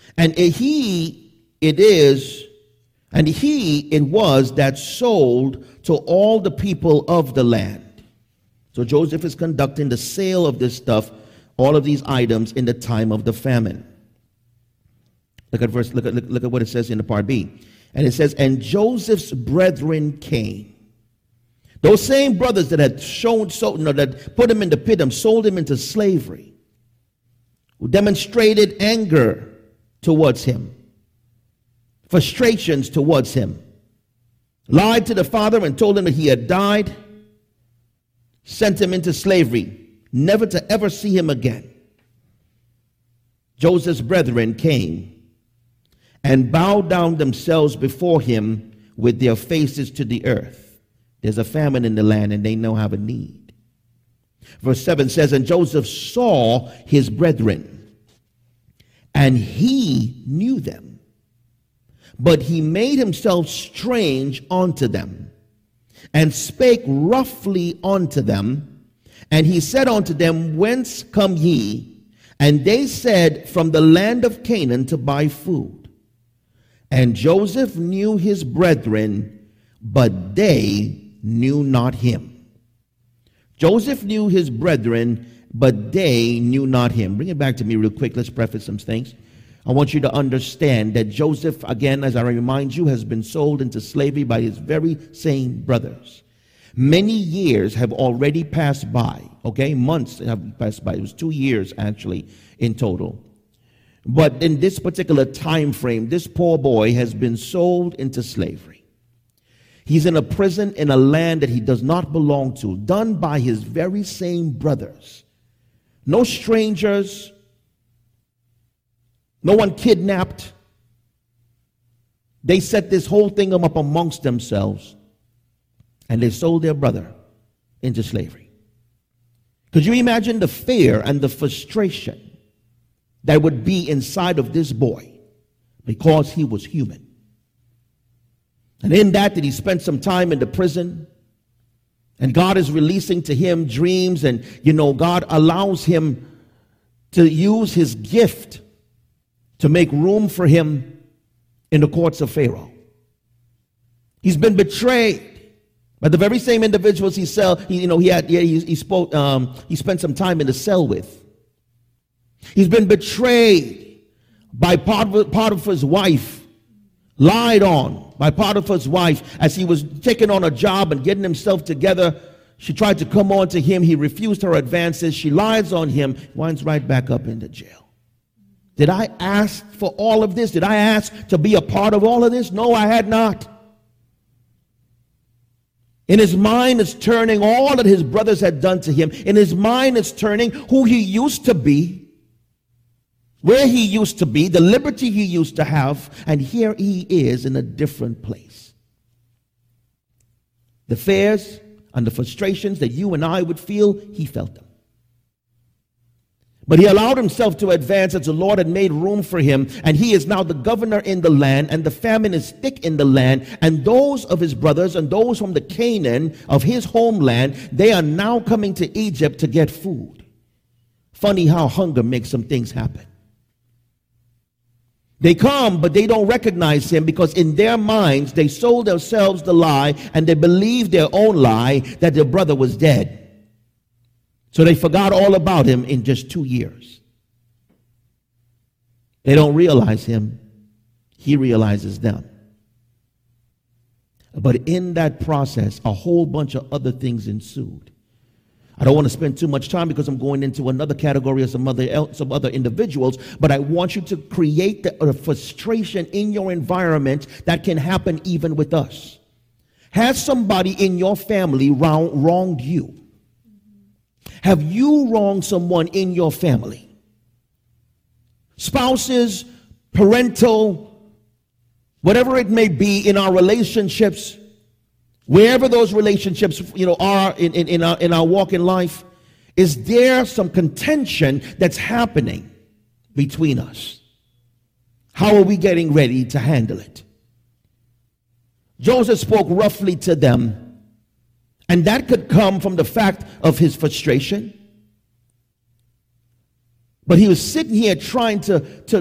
And it was that sold to all the people of the land. So Joseph is conducting the sale of this stuff, all of these items, in the time of the famine. Look at what it says in the part B. And it says, and Joseph's brethren came. Those same brothers that had that put him in the pit and sold him into slavery, who demonstrated anger towards him, frustrations towards him, lied to the father and told him that he had died, sent him into slavery, never to ever see him again. Joseph's brethren came and bowed down themselves before him with their faces to the earth. There's a famine in the land and they now have a need. Verse 7 says, and Joseph saw his brethren, and he knew them, but he made himself strange unto them, and spake roughly unto them. And he said unto them, whence come ye? And they said, from the land of Canaan to buy food. And Joseph knew his brethren, but they knew not him. Joseph knew his brethren, but they knew not him. Bring it back to me real quick. Let's preface some things. I want you to understand that Joseph, again, as I remind you, has been sold into slavery by his very same brothers. Many years have already passed by. Okay, months have passed by. It was 2 years, actually, in total. But in this particular time frame, this poor boy has been sold into slavery. He's in a prison in a land that he does not belong to, done by his very same brothers. No strangers, no one kidnapped. They set this whole thing up amongst themselves, and they sold their brother into slavery. Could you imagine the fear and the frustration that would be inside of this boy because he was human? And in that he spent some time in the prison, and God is releasing to him dreams, and God allows him to use his gift to make room for him in the courts of Pharaoh. He's been betrayed by the very same individuals he spent some time in the cell with. He's been betrayed by Potiphar's wife, lied on by Potiphar's wife as he was taking on a job and getting himself together. She tried to come on to him. He refused her advances. She lies on him, winds right back up into jail. Did I ask for all of this? Did I ask to be a part of all of this? No, I had not. In his mind, it's turning all that his brothers had done to him. In his mind, it's turning who he used to be, where he used to be, the liberty he used to have, and here he is in a different place. The fears and the frustrations that you and I would feel, he felt them. But he allowed himself to advance as the Lord had made room for him, and he is now the governor in the land, and the famine is thick in the land, and those of his brothers and those from the Canaan of his homeland, they are now coming to Egypt to get food. Funny how hunger makes some things happen. They come, but they don't recognize him because in their minds, they sold themselves the lie and they believed their own lie that their brother was dead. So they forgot all about him in just 2 years. They don't realize him. He realizes them. But in that process, a whole bunch of other things ensued. I don't want to spend too much time because I'm going into another category of some other individuals, but I want you to create the frustration in your environment that can happen even with us. Has somebody in your family wronged you? Have you wronged someone in your family? Spouses, parental, whatever it may be in our relationships, wherever those relationships, are in our walk in life, is there some contention that's happening between us? How are we getting ready to handle it? Joseph spoke roughly to them, and that could come from the fact of his frustration. But he was sitting here trying to